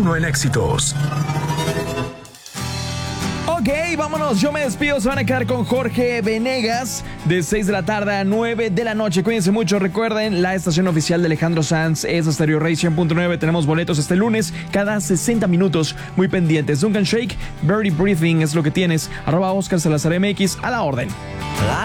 1 en éxitos. Ok, vámonos, yo me despido, se van a quedar con Jorge Venegas de 6 de la tarde a 9 de la noche. Cuídense mucho, recuerden, la estación oficial de Alejandro Sanz es Stereo Rey 100.9. Tenemos boletos este lunes, cada 60 minutos, muy pendientes. Duncan Shake, Very Breathing es lo que tienes, @Oscar Salazar MX, a la orden.